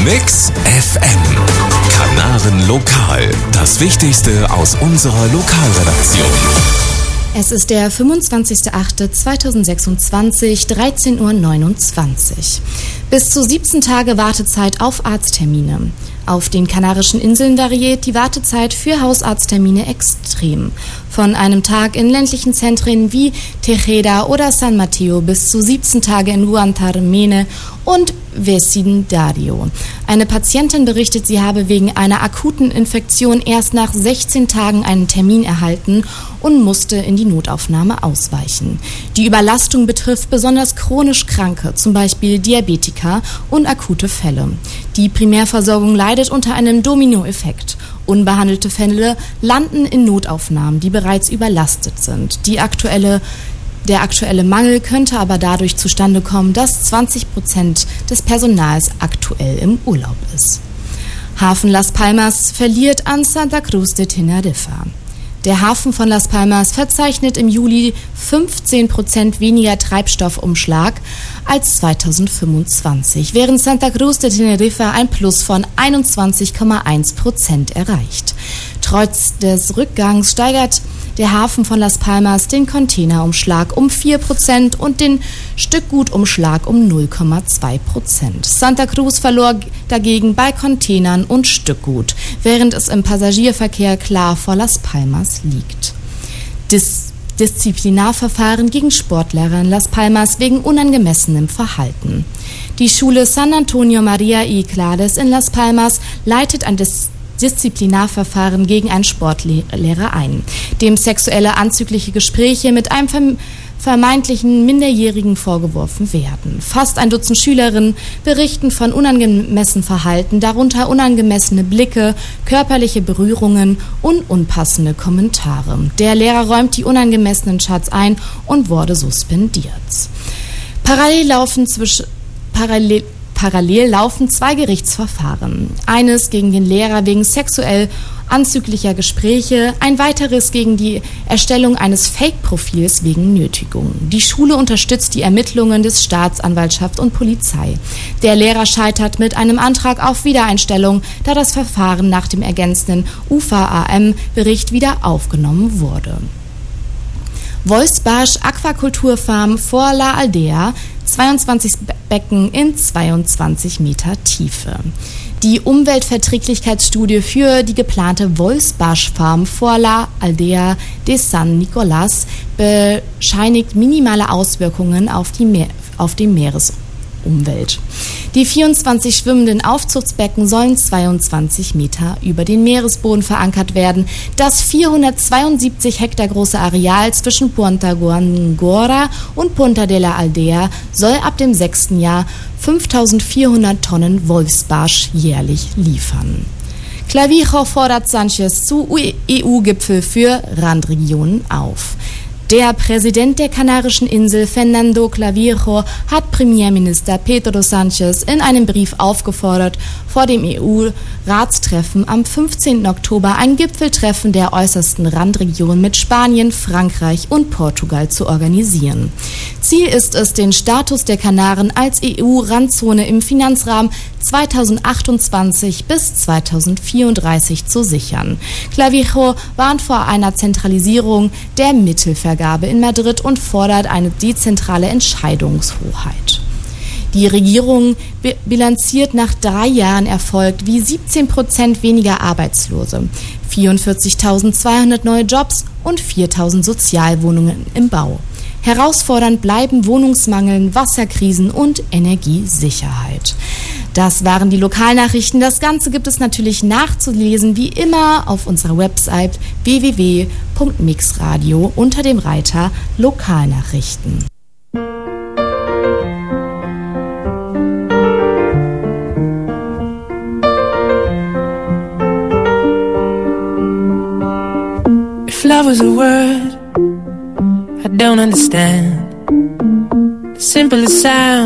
Mix FM. Kanaren Lokal. Das Wichtigste aus unserer Lokalredaktion. Es ist der 25.08.2026, 13:29 Uhr. Bis zu 17 Tage Wartezeit auf Arzttermine. Auf den Kanarischen Inseln variiert die Wartezeit für Hausarzttermine extrem. Von einem Tag in ländlichen Zentren wie Tejeda oder San Mateo bis zu 17 Tage in Guantarmene und Vecindario. Eine Patientin berichtet, sie habe wegen einer akuten Infektion erst nach 16 Tagen einen Termin erhalten und musste in die Notaufnahme ausweichen. Die Überlastung betrifft besonders chronisch Kranke, zum Beispiel Diabetiker und akute Fälle. Die Primärversorgung leidet unter einem Dominoeffekt. Unbehandelte Fälle landen in Notaufnahmen, die bereits überlastet sind. Der aktuelle Mangel könnte aber dadurch zustande kommen, dass 20% des Personals aktuell im Urlaub ist. Hafen Las Palmas verliert an Santa Cruz de Tenerife. Der Hafen von Las Palmas verzeichnet im Juli 15% weniger Treibstoffumschlag als 2025, während Santa Cruz de Tenerife ein Plus von 21,1% erreicht. Trotz des Rückgangs steigert der Hafen von Las Palmas den Containerumschlag um 4% und den Stückgutumschlag um 0,2%. Santa Cruz verlor dagegen bei Containern und Stückgut, während es im Passagierverkehr klar vor Las Palmas liegt. Disziplinarverfahren gegen Sportlehrer in Las Palmas wegen unangemessenem Verhalten. Die Schule San Antonio Maria y Clares in Las Palmas leitet ein Disziplinarverfahren gegen einen Sportlehrer ein, dem sexuelle anzügliche Gespräche mit einem vermeintlichen Minderjährigen vorgeworfen werden. Fast ein Dutzend Schülerinnen berichten von unangemessenem Verhalten, darunter unangemessene Blicke, körperliche Berührungen und unpassende Kommentare. Der Lehrer räumt die unangemessenen Chats ein und wurde suspendiert. Parallel laufen zwei Gerichtsverfahren. Eines gegen den Lehrer wegen sexuell anzüglicher Gespräche, ein weiteres gegen die Erstellung eines Fake-Profils wegen Nötigung. Die Schule unterstützt die Ermittlungen des Staatsanwaltschaft und Polizei. Der Lehrer scheitert mit einem Antrag auf Wiedereinstellung, da das Verfahren nach dem ergänzenden UVAM-Bericht wieder aufgenommen wurde. Wolfsbarsch Aquakulturfarm vor La Aldea, 22 Becken in 22 Meter Tiefe. Die Umweltverträglichkeitsstudie für die geplante Wolfsbarschfarm vor La Aldea de San Nicolás bescheinigt minimale Auswirkungen auf die Meeresumwelt. Die 24 schwimmenden Aufzuchtsbecken sollen 22 Meter über den Meeresboden verankert werden. Das 472 Hektar große Areal zwischen Punta Guangora und Punta de la Aldea soll ab dem 6. Jahr 5.400 Tonnen Wolfsbarsch jährlich liefern. Clavijo fordert Sánchez zu EU-Gipfel für Randregionen auf. Der Präsident der Kanarischen Insel, Fernando Clavijo, hat Premierminister Pedro Sánchez in einem Brief aufgefordert, vor dem EU-Ratstreffen am 15. Oktober ein Gipfeltreffen der äußersten Randregion mit Spanien, Frankreich und Portugal zu organisieren. Ziel ist es, den Status der Kanaren als EU-Randzone im Finanzrahmen 2028 bis 2034 zu sichern. Clavijo warnt vor einer Zentralisierung der Mittelvergabe in Madrid und fordert eine dezentrale Entscheidungshoheit. Die Regierung bilanziert nach 3 Jahren Erfolg wie 17% weniger Arbeitslose, 44.200 neue Jobs und 4.000 Sozialwohnungen im Bau. Herausfordernd bleiben Wohnungsmangel, Wasserkrisen und Energiesicherheit. Das waren die Lokalnachrichten. Das Ganze gibt es natürlich nachzulesen, wie immer, auf unserer Website www.mixradio unter dem Reiter Lokalnachrichten. If love was a word I don't understand, the simplest sound